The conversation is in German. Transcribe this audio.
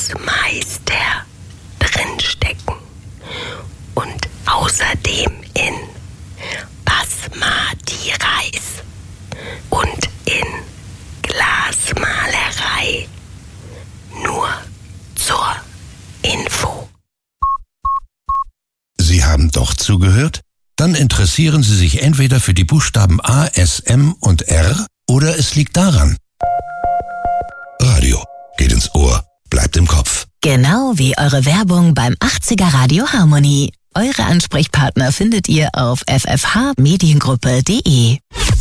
Hausmeister drinstecken. Und außerdem in Basmati-Reis und in Glasmalerei. Nur zur Info. Sie haben doch zugehört? Dann interessieren Sie sich entweder für die Buchstaben A, S, M und R oder es liegt daran. Radio geht ins Ohr, bleibt im Kopf. Genau wie eure Werbung beim 80er Radio Harmonie. Eure Ansprechpartner findet ihr auf ffhmediengruppe.de.